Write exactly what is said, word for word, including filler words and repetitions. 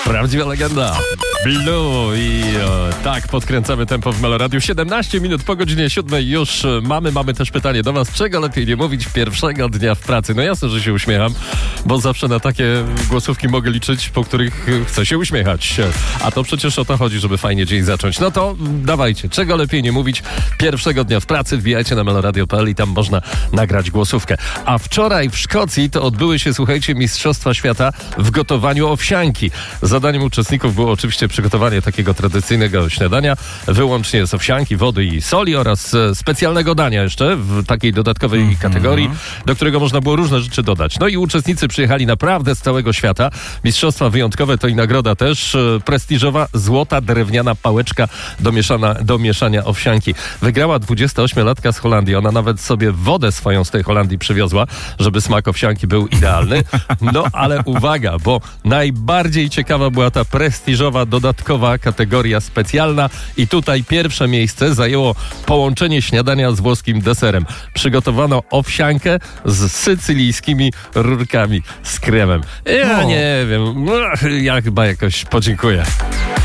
Prawdziwa legenda. Blue i e, tak podkręcamy tempo w Meloradiu. siedemnaście minut po godzinie siódmej już mamy. Mamy też pytanie do was, czego lepiej nie mówić pierwszego dnia w pracy. No jasne, że się uśmiecham, bo zawsze na takie głosówki mogę liczyć, po których chcę się uśmiechać. A to przecież o to chodzi, żeby fajnie dzień zacząć. No to dawajcie, czego lepiej nie mówić pierwszego dnia w pracy. Wbijajcie na meloradio kropka p l i tam można nagrać głosówkę. A wczoraj w Szkocji to odbyły się, słuchajcie, Mistrzostwa Świata w gotowaniu owsianki. Zadaniem uczestników było oczywiście przygotowanie takiego tradycyjnego śniadania, wyłącznie z owsianki, wody i soli oraz e, specjalnego dania jeszcze w takiej dodatkowej mm-hmm. kategorii, do którego można było różne rzeczy dodać. No i uczestnicy przyjechali naprawdę z całego świata. Mistrzostwa wyjątkowe to i nagroda też e, prestiżowa złota drewniana pałeczka do, mieszana, do mieszania owsianki. Wygrała dwudziestoośmiolatka z Holandii. Ona nawet sobie wodę swoją z tej Holandii przywiozła, żeby smak owsianki był idealny. No ale uwaga, bo najbardziej ciekawa była ta prestiżowa, dodatkowa kategoria specjalna i tutaj pierwsze miejsce zajęło połączenie śniadania z włoskim deserem. Przygotowano owsiankę z sycylijskimi rurkami z kremem. Ja o. nie wiem, ja chyba jakoś podziękuję.